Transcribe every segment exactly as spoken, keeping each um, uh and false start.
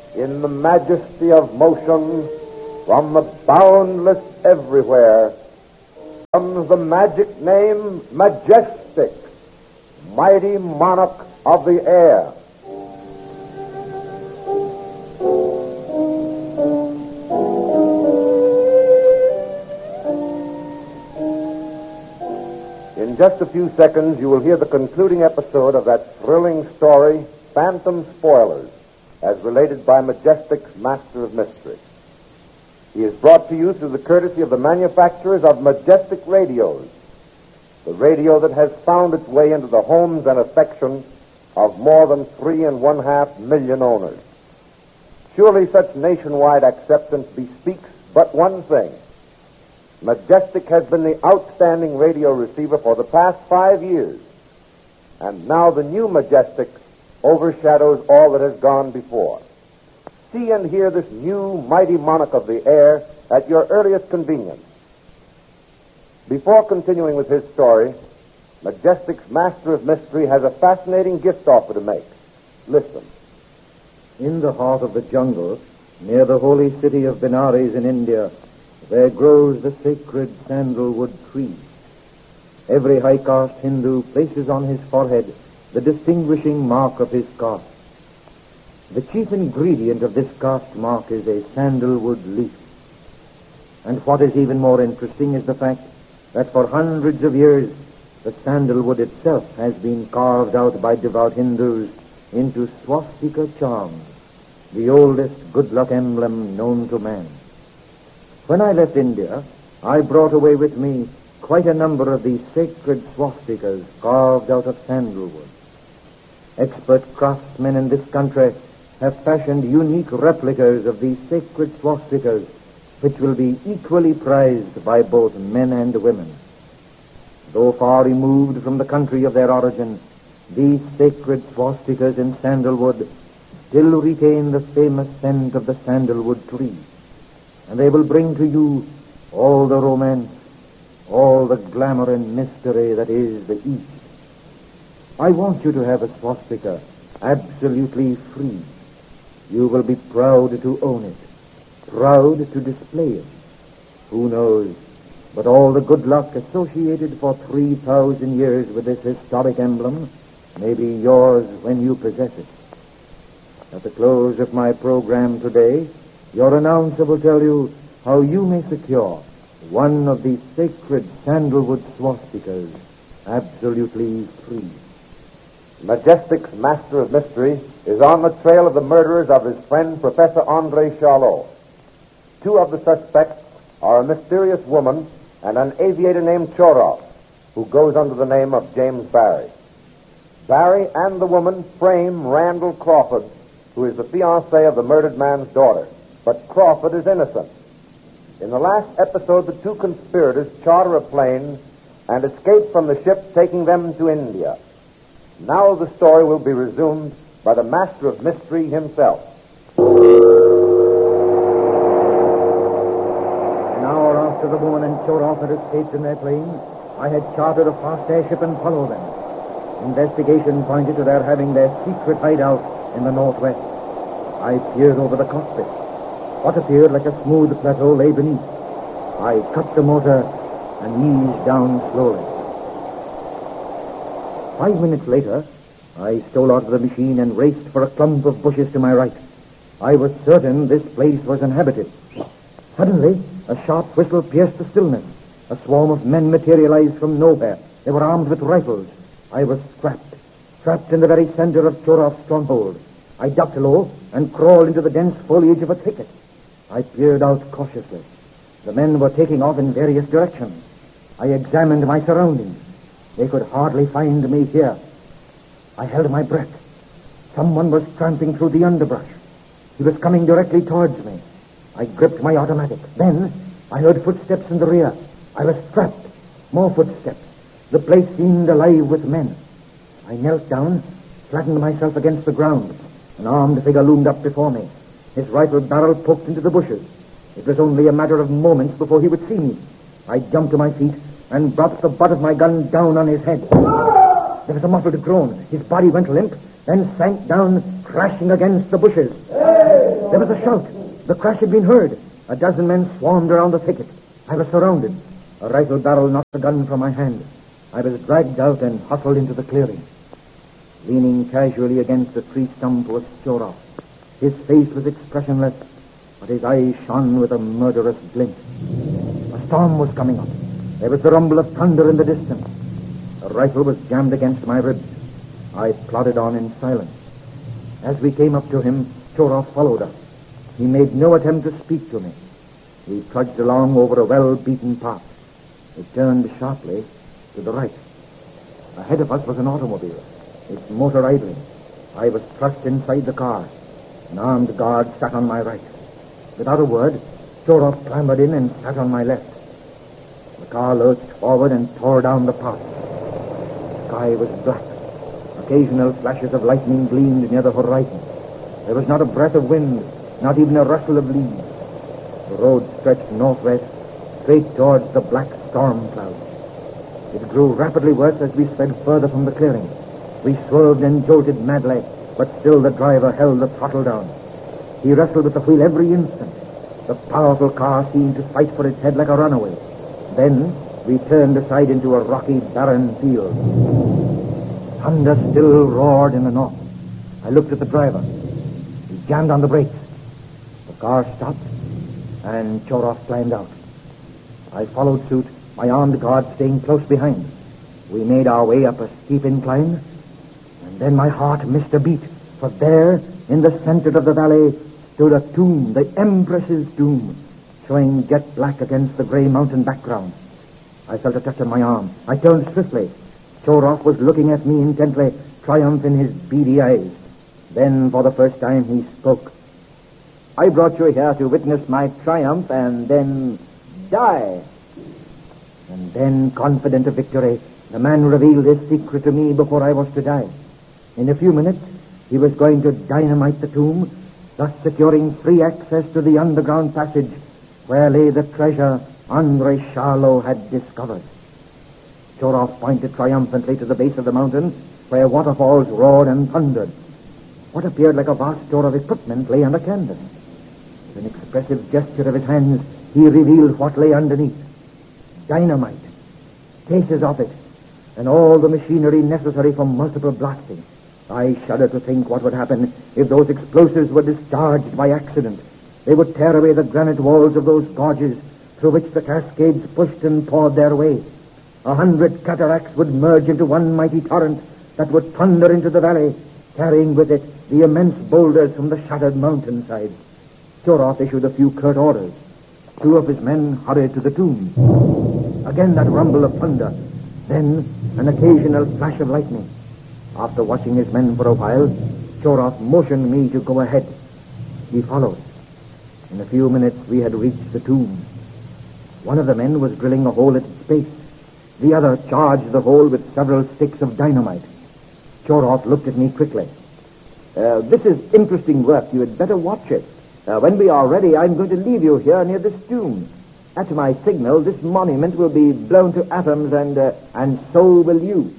in the majesty of motion, from the boundless everywhere, comes the magic name Majestic, mighty monarch of the air. In just a few seconds, you will hear the concluding episode of that thrilling story, Phantom Spoilers, as related by Majestic's Master of Mystery. He is brought to you through the courtesy of the manufacturers of Majestic Radios, the radio that has found its way into the homes and affections of more than three and one-half million owners. Surely such nationwide acceptance bespeaks but one thing. Majestic has been the outstanding radio receiver for the past five years, and now the new Majestic overshadows all that has gone before. See and hear this new mighty monarch of the air at your earliest convenience. Before continuing with his story, Majestic's Master of Mystery has a fascinating gift offer to make. Listen. In the heart of the jungle, near the holy city of Benares in India, there grows the sacred sandalwood tree. Every high-caste Hindu places on his forehead the distinguishing mark of his caste. The chief ingredient of this caste mark is a sandalwood leaf. And what is even more interesting is the fact that for hundreds of years the sandalwood itself has been carved out by devout Hindus into swastika charms, the oldest good luck emblem known to man. When I left India, I brought away with me quite a number of these sacred swastikas carved out of sandalwood. Expert craftsmen in this country have fashioned unique replicas of these sacred swastikas, which will be equally prized by both men and women. Though far removed from the country of their origin, these sacred swastikas in sandalwood still retain the famous scent of the sandalwood tree, and they will bring to you all the romance, all the glamour and mystery that is the East. I want you to have a swastika absolutely free. You will be proud to own it, proud to display it. Who knows, but all the good luck associated for three thousand years with this historic emblem may be yours when you possess it. At the close of my program today, your announcer will tell you how you may secure one of these sacred sandalwood swastikas absolutely free. Majestic's Master of Mystery is on the trail of the murderers of his friend Professor Andre Charlot. Two of the suspects are a mysterious woman and an aviator named Chorov, who goes under the name of James Barry. Barry and the woman frame Randall Crawford, who is the fiancé of the murdered man's daughter. But Crawford is innocent. In the last episode, the two conspirators charter a plane and escape from the ship taking them to India. Now the story will be resumed by the Master of Mystery himself. An hour after the woman and Chorov had escaped in their plane, I had chartered a fast airship and followed them. Investigation pointed to their having their secret hideout in the northwest. I peered over the cockpit. What appeared like a smooth plateau lay beneath. I cut the motor and eased down slowly. Five minutes later, I stole out of the machine and raced for a clump of bushes to my right. I was certain this place was inhabited. Suddenly, a sharp whistle pierced the stillness. A swarm of men materialized from nowhere. They were armed with rifles. I was trapped, trapped in the very center of Chorov's stronghold. I ducked low and crawled into the dense foliage of a thicket. I peered out cautiously. The men were taking off in various directions. I examined my surroundings. They could hardly find me here. I held my breath. Someone was tramping through the underbrush. He was coming directly towards me. I gripped my automatic. Then I heard footsteps in the rear. I was trapped. More footsteps. The place seemed alive with men. I knelt down, flattened myself against the ground. An armed figure loomed up before me. His rifle barrel poked into the bushes. It was only a matter of moments before he would see me. I jumped to my feet and brought the butt of my gun down on his head. There was a muffled groan. His body went limp, then sank down, crashing against the bushes. Hey! There was a shout. The crash had been heard. A dozen men swarmed around the thicket. I was surrounded. A rifle barrel knocked the gun from my hand. I was dragged out and hustled into the clearing. Leaning casually against a tree stump was Chorov. His face was expressionless, but his eyes shone with a murderous glint. A storm was coming up. There was the rumble of thunder in the distance. The rifle was jammed against my ribs. I plodded on in silence. As we came up to him, Chorov followed us. He made no attempt to speak to me. We trudged along over a well-beaten path. It turned sharply to the right. Ahead of us was an automobile, its motor idling. I was thrust inside the car. An armed guard sat on my right. Without a word, Chorov clambered in and sat on my left. The car lurched forward and tore down the path. The sky was black. Occasional flashes of lightning gleamed near the horizon. There was not a breath of wind, not even a rustle of leaves. The road stretched northwest, straight towards the black storm cloud. It grew rapidly worse as we sped further from the clearing. We swerved and jolted madly, but still the driver held the throttle down. He wrestled with the wheel every instant. The powerful car seemed to fight for its head like a runaway. Then we turned aside into a rocky, barren field. Thunder still roared in the north. I looked at the driver. He jammed on the brakes. The car stopped, and Chorov climbed out. I followed suit, my armed guard staying close behind. We made our way up a steep incline, and then my heart missed a beat, for there, in the center of the valley, stood a tomb, the Empress's tomb, showing jet black against the gray mountain background. I felt a touch on my arm. I turned swiftly. Chorov was looking at me intently, triumph in his beady eyes. Then, for the first time, he spoke. "I brought you here to witness my triumph and then die." And then, confident of victory, the man revealed his secret to me before I was to die. In a few minutes, he was going to dynamite the tomb, thus securing free access to the underground passage where lay the treasure Andrei Charlot had discovered. Chorov pointed triumphantly to the base of the mountain where waterfalls roared and thundered. What appeared like a vast store of equipment lay on the canvas. With an expressive gesture of his hands, he revealed what lay underneath. Dynamite, cases of it, and all the machinery necessary for multiple blasting. I shudder to think what would happen if those explosives were discharged by accident. They would tear away the granite walls of those gorges through which the cascades pushed and poured their way. A hundred cataracts would merge into one mighty torrent that would thunder into the valley, carrying with it the immense boulders from the shattered mountainside. Chorov issued a few curt orders. Two of his men hurried to the tomb. Again that rumble of thunder. Then an occasional flash of lightning. After watching his men for a while, Chorov motioned me to go ahead. He followed. In a few minutes, we had reached the tomb. One of the men was drilling a hole at its base. The other charged the hole with several sticks of dynamite. Chorov looked at me quickly. Uh, this is interesting work. You had better watch it. Uh, when we are ready, I'm going to leave you here near this tomb. At my signal, this monument will be blown to atoms, and uh, and so will you.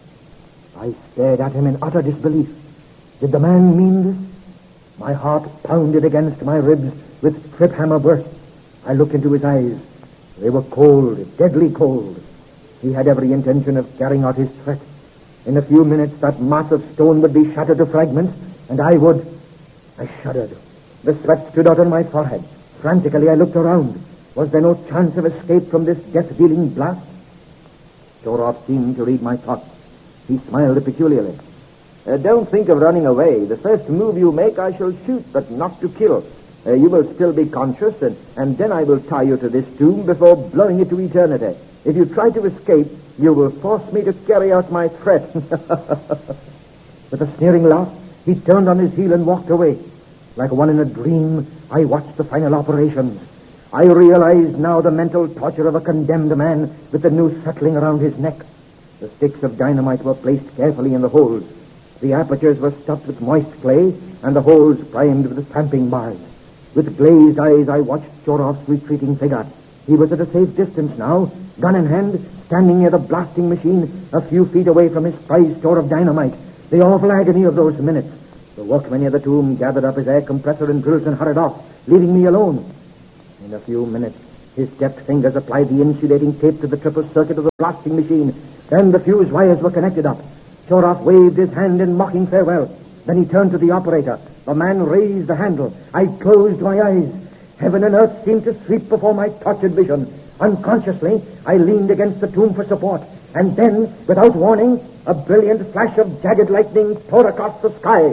I stared at him in utter disbelief. Did the man mean this? My heart pounded against my ribs with trip hammer bursts. I looked into his eyes. They were cold, deadly cold. He had every intention of carrying out his threat. In a few minutes, that mass of stone would be shattered to fragments, and I would... I shuddered. The sweat stood out on my forehead. Frantically, I looked around. Was there no chance of escape from this death-dealing blast? Chorov seemed to read my thoughts. He smiled peculiarly. Uh, don't think of running away. The first move you make, I shall shoot, but not to kill. Uh, you will still be conscious, and, and then I will tie you to this tomb before blowing it to eternity. If you try to escape, you will force me to carry out my threat. With a sneering laugh, he turned on his heel and walked away. Like one in a dream, I watched the final operations. I realized now the mental torture of a condemned man with the noose settling around his neck. The sticks of dynamite were placed carefully in the holes. The apertures were stuffed with moist clay, and the holes primed with stamping bars. With glazed eyes, I watched Chorov's retreating figure. He was at a safe distance now, gun in hand, standing near the blasting machine, a few feet away from his prized store of dynamite. The awful agony of those minutes. The workman near the tomb gathered up his air compressor and drills and hurried off, leaving me alone. In a few minutes, his deft fingers applied the insulating tape to the triple circuit of the blasting machine. Then the fuse wires were connected up. Chorov waved his hand in mocking farewell. Then he turned to the operator. The man raised the handle. I closed my eyes. Heaven and earth seemed to sweep before my tortured vision. Unconsciously, I leaned against the tomb for support. And then, without warning, a brilliant flash of jagged lightning tore across the sky.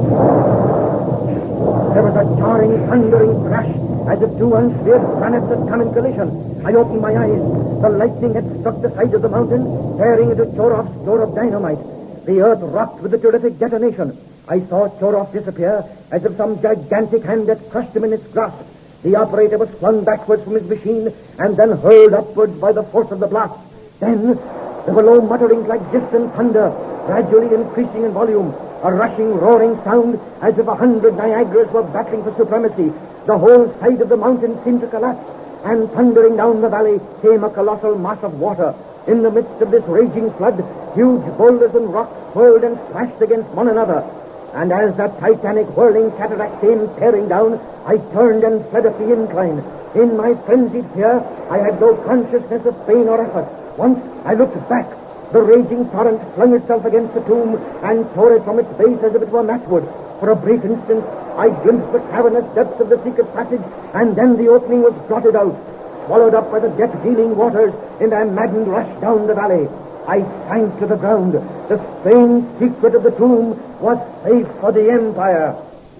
There was a jarring, thundering crash as if two unsphered planets had come in collision. I opened my eyes. The lightning had struck the side of the mountain, tearing into Chorov's store of dynamite. The earth rocked with the terrific detonation. I saw Chorov disappear as if some gigantic hand had crushed him in its grasp. The operator was flung backwards from his machine and then hurled upwards by the force of the blast. Then there were low mutterings like distant thunder, gradually increasing in volume. A rushing, roaring sound as if a hundred Niagaras were battling for supremacy. The whole side of the mountain seemed to collapse, and thundering down the valley came a colossal mass of water. In the midst of this raging flood, huge boulders and rocks swirled and slashed against one another. And as that titanic whirling cataract came tearing down, I turned and fled up the incline. In my frenzied fear, I had no consciousness of pain or effort. Once I looked back. The raging torrent flung itself against the tomb and tore it from its base as if it were matchwood. For a brief instant, I glimpsed the cavernous depths of the secret passage, and then the opening was blotted out, swallowed up by the death-dealing waters in their maddened rush down the valley. I sank to the ground. The strange secret of the tomb was safe for the Empire.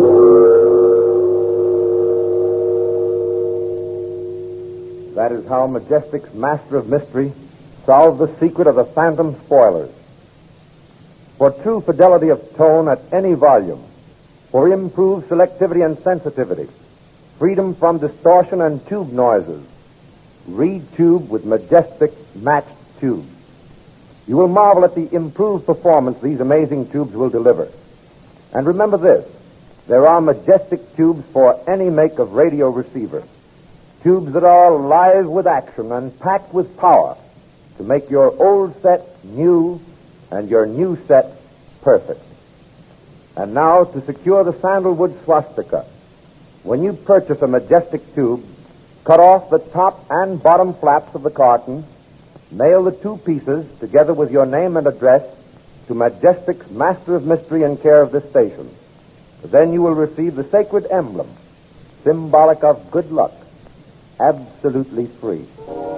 That is how Majestic's master of mystery solved the secret of the phantom spoilers. For true fidelity of tone at any volume, for improved selectivity and sensitivity, freedom from distortion and tube noises, read tube with Majestic matched tubes. You will marvel at the improved performance these amazing tubes will deliver. And remember this, there are Majestic tubes for any make of radio receiver. Tubes that are alive with action and packed with power to make your old set new and your new set perfect. And now, to secure the sandalwood swastika, when you purchase a Majestic tube, cut off the top and bottom flaps of the carton, mail the two pieces, together with your name and address, to Majestic's Master of Mystery in care of this station. Then you will receive the sacred emblem, symbolic of good luck, absolutely free.